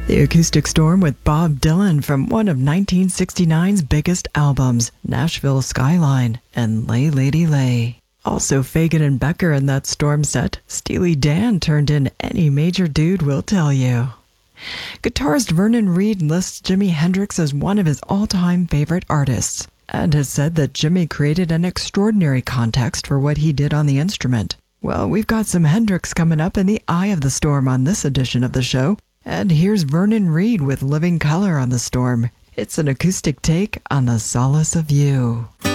The Acoustic Storm with Bob Dylan from one of 1969's biggest albums, Nashville Skyline and Lay Lady Lay. Also Fagan and Becker in that Storm set. Steely Dan turned in Any Major Dude Will Tell You. Guitarist Vernon Reid lists Jimi Hendrix as one of his all-time favorite artists, and has said that Jimi created an extraordinary context for what he did on the instrument. Well, we've got some Hendrix coming up in the eye of the storm on this edition of the show. And here's Vernon Reid with Living Color on the Storm. It's an acoustic take on The Solace of You.